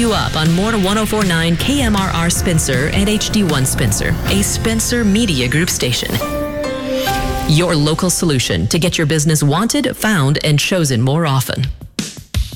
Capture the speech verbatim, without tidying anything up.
you up on more one oh four point nine K M R R Spencer and H D one Spencer, a Spencer Media Group station. Your local solution to get your business wanted, found, and chosen more often.